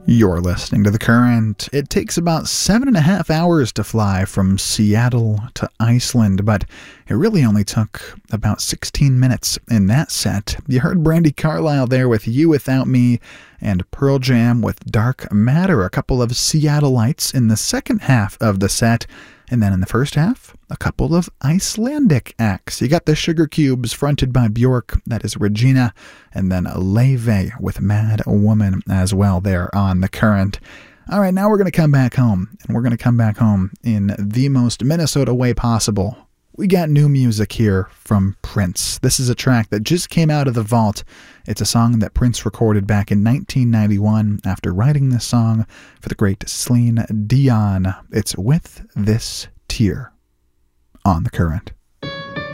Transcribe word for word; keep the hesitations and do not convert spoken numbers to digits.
You're listening to The Current. It takes about seven and a half hours to fly from Seattle to Iceland, but it really only took about sixteen minutes in that set. You heard Brandi Carlile there with You Without Me, and Pearl Jam with Dark Matter, a couple of Seattleites in the second half of the set. And then in the first half, a couple of Icelandic acts. You got the Sugar Cubes fronted by Björk, that is Regina, and then Leve with Mad Woman as well there on The Current. All right, now we're going to come back home, and we're going to come back home in the most Minnesota way possible. We got new music here from Prince. This is a track that just came out of the vault. It's a song that Prince recorded back in nineteen ninety-one after writing this song for the great Celine Dion. It's With This Tear on The Current.